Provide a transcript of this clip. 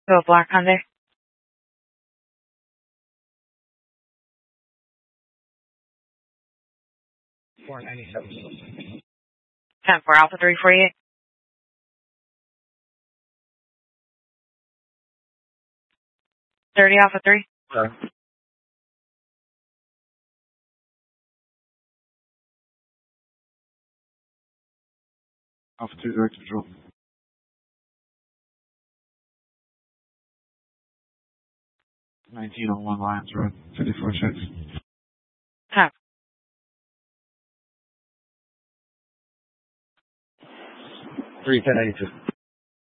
To a black Hyundai. 497. 10 for Alpha 348. Alpha 3. Sorry. Alpha 2 direct control. 1901 Lions Road, 54-6. 10. 31092.